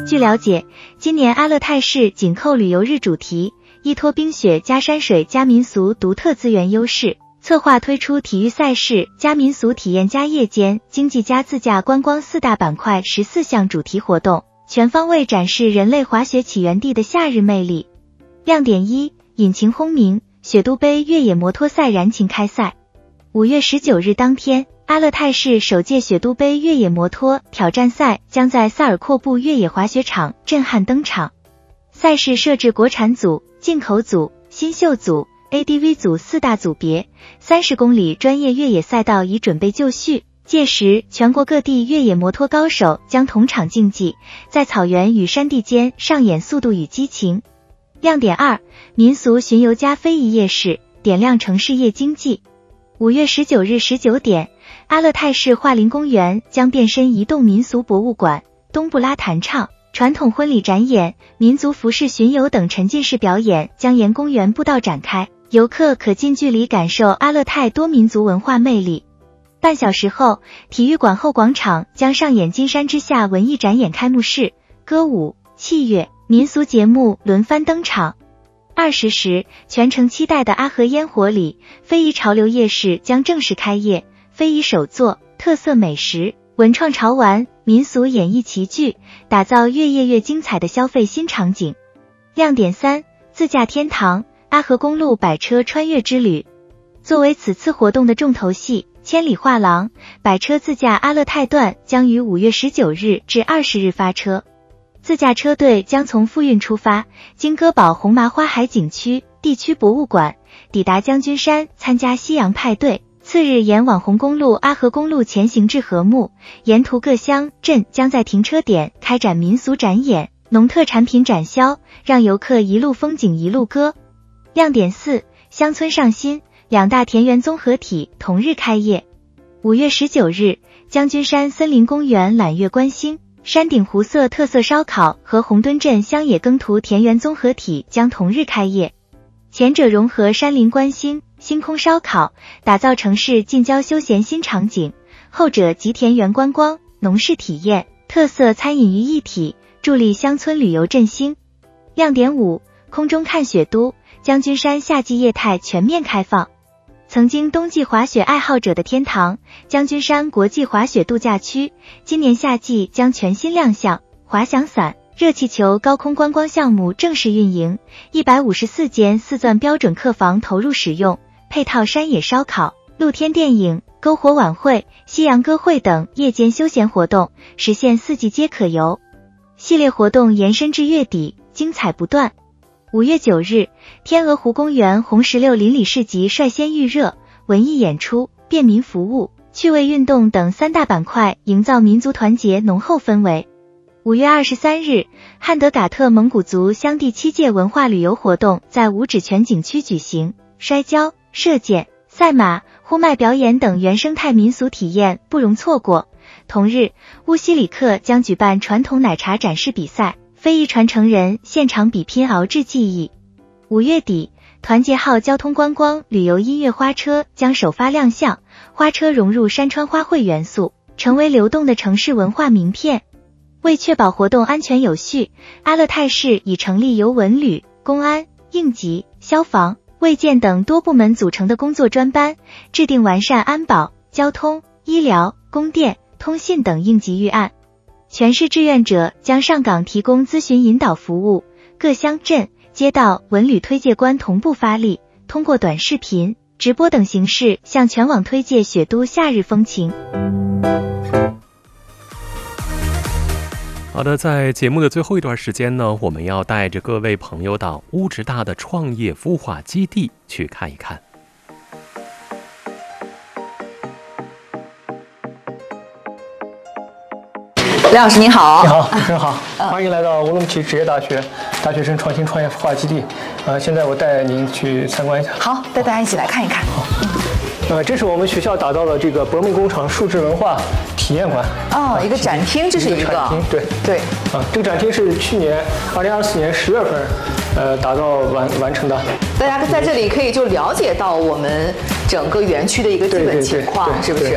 据了解，今年阿勒泰市紧扣旅游日主题，依托冰雪加山水加民俗独特资源优势，策划推出体育赛事加民俗体验加夜间经济加自驾观光4大板块14项主题活动，全方位展示人类滑雪起源地的夏日魅力。亮点1：引擎轰鸣，雪都杯越野摩托赛燃情开赛。5月19日当天，阿勒泰市首届雪都杯越野摩托挑战赛将在萨尔阔布越野滑雪场震撼登场。赛事设置国产组、进口组、新秀组、ADV 组4大组别，30公里专业越野赛道已准备就绪。届时，全国各地越野摩托高手将同场竞技，在草原与山地间上演速度与激情。亮点2：民俗巡游加非遗夜市，点亮城市夜经济。5月19日19点，阿勒泰市桦林公园将变身移动民俗博物馆，东布拉弹唱、传统婚礼展演、民族服饰巡游等沉浸式表演将沿公园步道展开，游客可近距离感受阿勒泰多民族文化魅力。半小时后，体育馆后广场将上演金山之下文艺展演开幕式，歌舞、器乐、民俗节目轮番登场。20时，全城期待的阿河烟火里，非遗潮流夜市将正式开业，非遗手作、特色美食、文创潮玩、民俗演绎齐聚，打造越夜越精彩的消费新场景。亮点3：自驾天堂，阿河公路百车穿越之旅。作为此次活动的重头戏，千里画廊百车自驾阿勒泰段将于5月19日至20日发车。自驾车队将从富蕴出发，经歌堡红麻花海景区、地区博物馆，抵达将军山参加夕阳派对。次日沿网红公路阿河公路前行至禾木，沿途各乡镇将在停车点开展民俗展演、农特产品展销，让游客一路风景一路歌。亮点4：乡村上新，两大田园综合体同日开业。5月19日，将军山森林公园揽月观星，山顶湖色特色烧烤和红墩镇乡野耕图田园综合体将同日开业。前者融合山林观星、星空烧烤，打造城市近郊休闲新场景；后者集田园观光、农事体验、特色餐饮于一体，助力乡村旅游振兴。亮点5：空中看雪都，将军山夏季业态全面开放。曾经冬季滑雪爱好者的天堂，将军山国际滑雪度假区，今年夏季将全新亮相，滑翔伞、热气球高空观光项目正式运营，154间4钻标准客房投入使用，配套山野烧烤、露天电影、篝火晚会、夕阳歌会等夜间休闲活动，实现4季皆可游。系列活动延伸至月底，精彩不断。5月9日，天鹅湖公园红石榴邻里市集率先预热，文艺演出、便民服务、趣味运动等3大板块营造民族团结浓厚氛围。5月23日，汉德嘎特蒙古族乡第7届文化旅游活动在五指泉景区举行，摔跤、射箭、赛马、呼麦表演等原生态民俗体验不容错过。同日，乌西里克将举办传统奶茶展示比赛，非遗传承人现场比拼熬制技艺。5月底，团结号交通观光旅游音乐花车将首发亮相，花车融入山川花卉元素，成为流动的城市文化名片。为确保活动安全有序，阿勒泰市已成立由文旅、公安、应急、消防、卫健等多部门组成的工作专班，制定完善安保、交通、医疗、供电、通信等应急预案。全市志愿者将上岗提供咨询引导服务，各乡镇、街道文旅推介官同步发力，通过短视频、直播等形式向全网推介雪都夏日风情。 好的，在节目的最后一段时间呢，我们要带着各位朋友到乌直大的创业孵化基地去看一看。 雷老师您好。 你好，主持人好，欢迎来到乌鲁木齐职业大学大学生创新创业孵化基地。现在我带您去参观一下。 好，带大家一起来看一看。 好。这是我们学校打造的这个博梦工厂数字文化体验馆。 哦，一个展厅，这是一个展厅，对对。这个展厅是去年2024年10月份打造完成的。 大家在这里可以就了解到我们整个园区的一个基本情况，是不是？